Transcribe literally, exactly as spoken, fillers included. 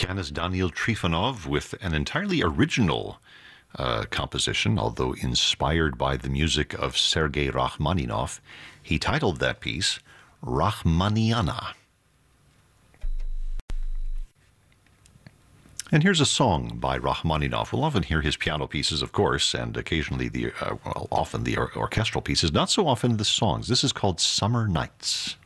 Pianist Daniil Trifonov with an entirely original uh, composition, although inspired by the music of Sergei Rachmaninoff. He titled that piece Rachmaniana. And here's a song by Rachmaninoff. We'll often hear his piano pieces, of course, and occasionally the, uh, well, often the or- orchestral pieces, not so often the songs. This is called Summer Nights.